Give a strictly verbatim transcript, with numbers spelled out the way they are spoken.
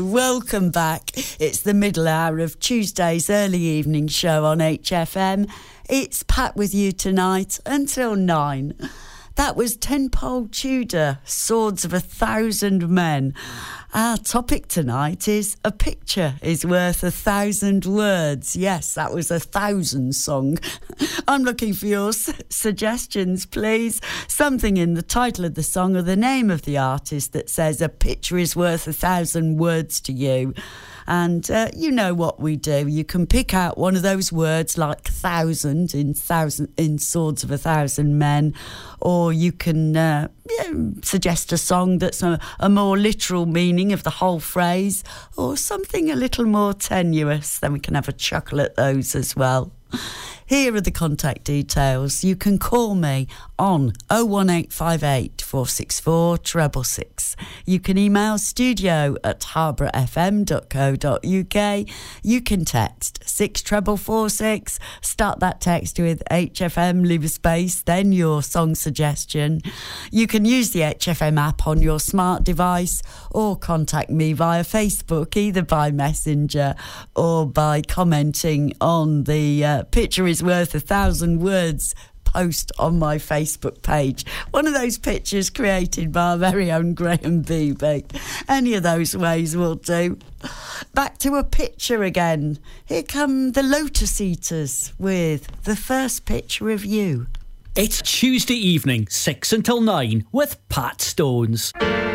Welcome back. It's the middle hour of Tuesday's early evening show on H F M. It's Pat with you tonight until nine. That was Tenpole Tudor, Swords of a Thousand Men. Our topic tonight is A Picture is Worth a Thousand Words. Yes, that was a thousand song. I'm looking for your s- suggestions, please. Something in the title of the song or the name of the artist that says a picture is worth a thousand words to you. And uh, you know what we do. You can pick out one of those words like thousand in thousand in Swords of a Thousand Men, or you can uh, yeah, suggest a song that's a, a more literal meaning of the whole phrase, or something a little more tenuous. Then we can have a chuckle at those as well. Here are the contact details. You can call me on oh one eight five eight, four six four, six six six. You can email studio at harborough f m dot co dot u k. You can text six four four four six. Start that text with H F M, leave a space, then your song suggestion. You can use the H F M app on your smart device or contact me via Facebook, either by Messenger or by commenting on the uh, picture is worth a thousand words post on my Facebook page. One of those pictures created by our very own Graham Beebe. Any of those ways will do. Back to a picture again. Here come the Lotus Eaters with The First Picture of You. It's Tuesday evening, six until nine, with Pat Stones.